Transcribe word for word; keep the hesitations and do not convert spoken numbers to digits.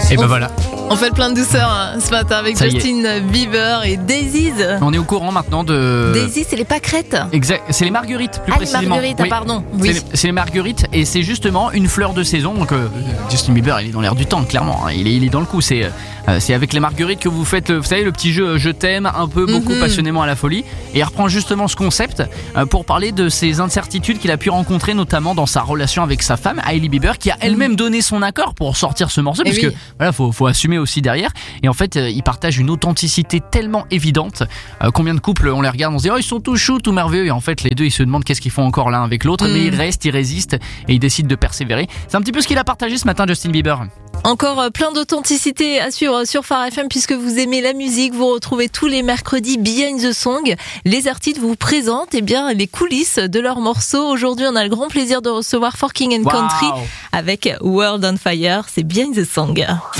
Et ben voilà. On fait le plein de douceur hein, ce matin avec Justin Bieber et Daisies. On est au courant maintenant de... Daisies, c'est les pâquerettes. Exact, c'est les marguerites plus ah, précisément. les marguerites, oui. ah, pardon. Oui. C'est, les, c'est les marguerites et c'est justement une fleur de saison. Donc euh, Justin Bieber, il est dans l'air du temps, clairement. Hein. Il, est, il est dans le coup. C'est, euh, c'est avec les marguerites que vous faites, vous savez, le petit jeu Je t'aime, un peu, beaucoup, mm-hmm. passionnément à la folie. Et il reprend justement ce concept euh, pour parler de ces incertitudes qu'il a pu rencontrer, notamment dans sa relation avec sa femme, Hailey Bieber, qui a elle-même donné son accord pour sortir ce morceau, parce oui. que voilà, faut, faut assumer aussi derrière. Et en fait, euh, ils partagent une authenticité tellement évidente. Euh, combien de couples, on les regarde, on se dit, oh, ils sont tout choux, tout merveilleux. Et en fait, les deux, ils se demandent qu'est-ce qu'ils font encore l'un avec l'autre. Mm. Mais ils restent, ils résistent et ils décident de persévérer. C'est un petit peu ce qu'il a partagé ce matin, Justin Bieber. Encore plein d'authenticité à suivre sur Phare F M puisque vous aimez la musique. Vous retrouvez tous les mercredis Behind the Song. Les artistes vous présentent eh bien, les coulisses de leurs morceaux. Aujourd'hui, on a le grand plaisir de recevoir For King and Country wow. avec World on Fire. C'est Behind the Song.